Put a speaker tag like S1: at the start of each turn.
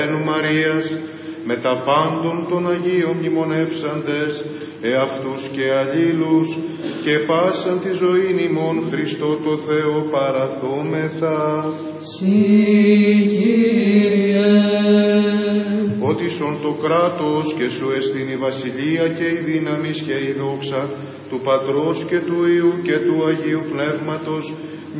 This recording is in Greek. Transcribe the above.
S1: Μαρίας, με τα πάντων των Αγίων μνημονεύσαντες, εαυτούς και αλλήλους, και πάσαν τη ζωήν ημών Χριστό το Θεό παραθόμεθα.
S2: Συ, Κύριε.
S1: Ότισον το κράτος και σου εστίν η βασιλεία και η δύναμις και η δόξα του Πατρός και του Υιού και του Αγίου Πνεύματος